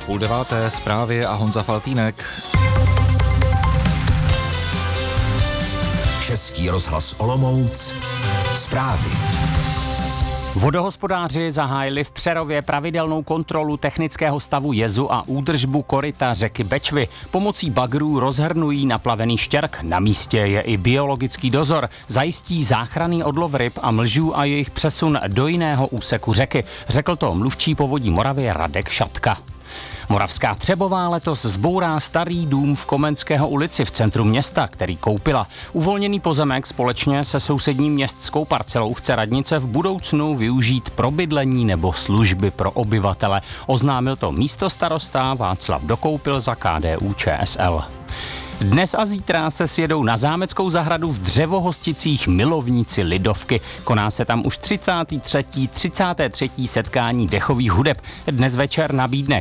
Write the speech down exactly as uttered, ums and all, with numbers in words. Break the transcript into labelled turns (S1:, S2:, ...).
S1: Půl deváté, zprávy a Honza Faltýnek.
S2: Český rozhlas Olomouc, zprávy.
S3: Vodohospodáři zahájili v Přerově pravidelnou kontrolu technického stavu jezu a údržbu koryta řeky Bečvy. Pomocí bagrů rozhrnují naplavený štěrk. Na místě je i biologický dozor. Zajistí záchranný odlov ryb a mlžů a jejich přesun do jiného úseku řeky. Řekl to mluvčí Povodí Moravy Radek Šatka. Moravská Třebová letos zbourá starý dům v Komenského ulici v centru města, který koupila. Uvolněný pozemek společně se sousední městskou parcelou chce radnice v budoucnu využít pro bydlení nebo služby pro obyvatele. Oznámil to místostarosta Václav Dokoupil za K D U Č S L. Dnes a zítra se sjedou na Zámeckou zahradu v Dřevohosticích milovníci lidovky. Koná se tam už třicáté třetí setkání dechových hudeb. Dnes večer nabídne